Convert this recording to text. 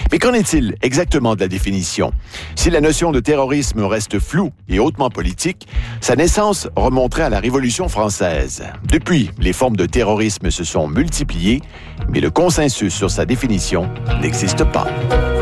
Mais qu'en est-il exactement de la définition? Si la notion de terrorisme reste floue et hautement politique, sa naissance remonterait à la Révolution française. Depuis, les formes de terrorisme se sont multipliées, mais le consensus sur sa définition n'existe pas.